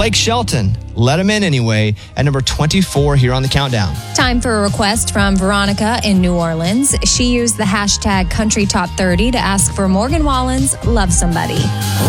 Blake Shelton, Let Him In Anyway, at number 24 here on the countdown. Time for a request from Veronica in New Orleans. She used the hashtag Country Top 30 to ask for Morgan Wallen's Love Somebody.